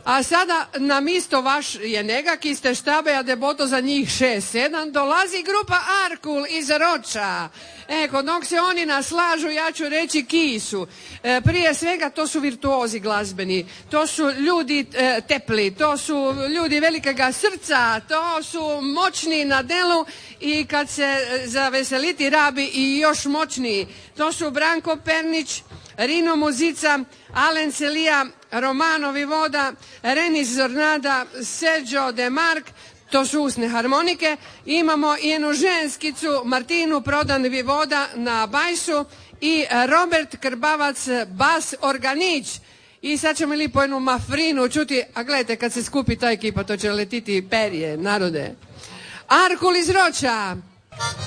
A sada na misto vaš je nekak iste štabe, a deboto za njih 6-7, dolazi grupa Arkul iz Roča. Eko, dok se oni naslažu, ja ću reći kisu. Prije svega to su virtuozi glazbeni, to su ljudi tepli, to su ljudi velikega srca, to su moćni na delu i kad se zaveseliti rabi i još moćniji. To su Branko Pernić, Rino Muzica, Alen Selija, Romano Vivoda, Renis Zornada, Sergio De Mark, to su usne harmonike. Imamo i jednu ženskicu, Martinu Prodan Vivoda na bajsu i Robert Krbavac bas organić. I sad ćemo lipo jednu mafrinu čuti, a gledajte kad se skupi ta ekipa, to će letiti perje, narode. Arkul iz Roča.